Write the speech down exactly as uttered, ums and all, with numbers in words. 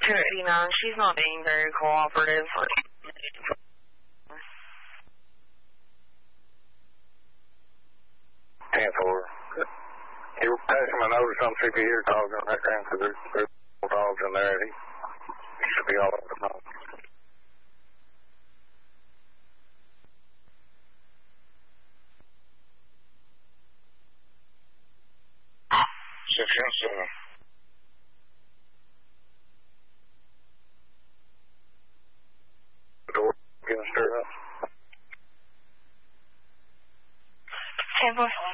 two eighty-nine. She's not being very cooperative. ten four. You were passing my notice on C P here dogs on that ground because there's, there's dogs in there. He, he should be all over the phone. Six and seven. The door getting stirred up. ten four.